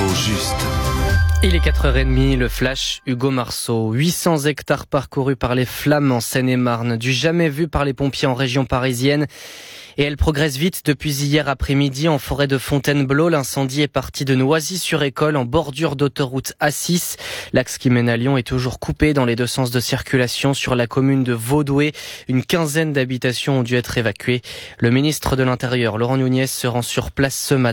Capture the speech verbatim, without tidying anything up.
l'info juste. Il est quatre heures trente, le flash, Hugo Marceau. huit cents hectares parcourus par les flammes en Seine-et-Marne, du jamais vu par les pompiers en région parisienne. Et elle progresse vite depuis hier après-midi en forêt de Fontainebleau. L'incendie est parti de Noisy-sur-École en bordure d'autoroute A six. L'axe qui mène à Lyon est toujours coupé dans les deux sens de circulation sur la commune de Vaudoué. Une quinzaine d'habitations ont dû être évacuées. Le ministre de l'Intérieur, Laurent Nunez, se rend sur place ce matin.